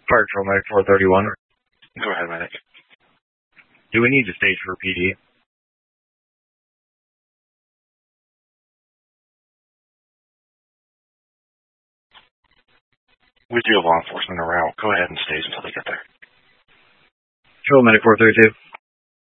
Fire Patrol Medic 431. Go ahead, Medic. Do we need to stage for PD? We do have law enforcement around. Go ahead and stage until they get there. Patrol Medic 432.